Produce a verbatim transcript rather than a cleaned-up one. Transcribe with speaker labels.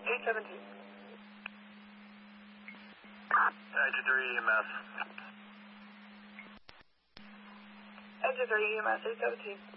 Speaker 1: eight seventeen.
Speaker 2: Engine three E M S.
Speaker 1: Engine three E M S, eight seventeen.